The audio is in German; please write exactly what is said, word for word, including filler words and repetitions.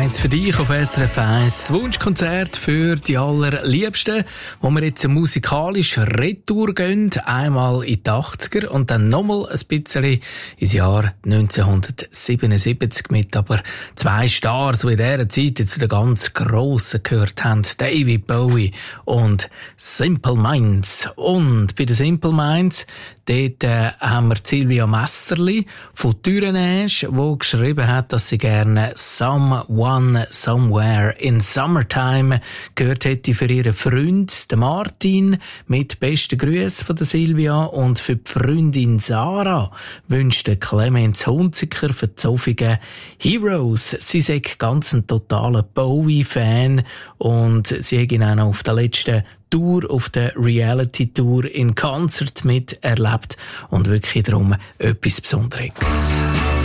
eins für dich auf S R F eins. Das Wunschkonzert für die Allerliebsten, wo wir jetzt musikalisch retour gehen. Einmal in die achtziger und dann nochmal ein bisschen ins Jahr neunzehnhundertsiebenundsiebzig mit aber zwei Stars, die in dieser Zeit zu den ganz Grossen gehört haben. David Bowie und Simple Minds. Und bei den Simple Minds, dort äh, haben wir Silvia Messerli von Thürenesch, die geschrieben hat, dass sie gerne Someone Somewhere in Summertime gehört hätte für ihren Freund, den Martin, mit besten Grüßen von der Silvia, und für die Freundin Sarah wünscht der Clemens Hunziker für die Sofigen Heroes. Sie sei ganz ein totaler Bowie-Fan und sie hat ihn auch noch auf der letzten Tour, auf der Reality-Tour in Konzert miterlebt und wirklich darum etwas Besonderes.